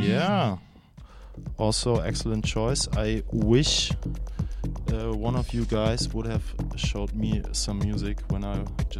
Yeah. Also, excellent choice. I wish one of you guys would have showed me some music when I just